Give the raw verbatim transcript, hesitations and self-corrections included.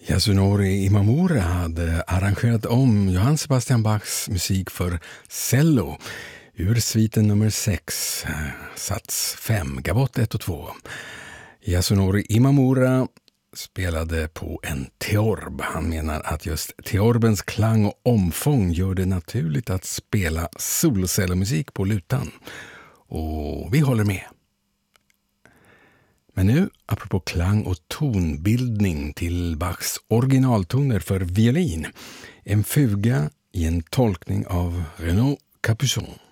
Yasunori Imamura hade arrangerat om Johann Sebastian Bachs musik för cello ur sviten nummer sex, sats fem, gavott ett och två. Yasunori Imamura spelade på en teorb. Han menar att just teorbens klang och omfång gör det naturligt att spela solcellomusik på lutan. Och vi håller med. Men nu, apropå klang och tonbildning till Bachs originaltoner för violin, en fuga i en tolkning av Renaud Capuçon.